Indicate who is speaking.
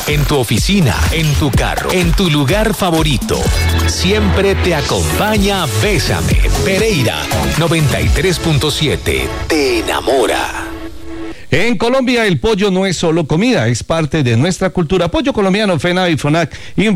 Speaker 1: En tu oficina, en tu carro, en tu lugar favorito. Siempre te acompaña Bésame. Pereira 93.7. Te enamora.
Speaker 2: En Colombia el pollo no es solo comida, es parte de nuestra cultura. Pollo colombiano, FENAVI y FONAC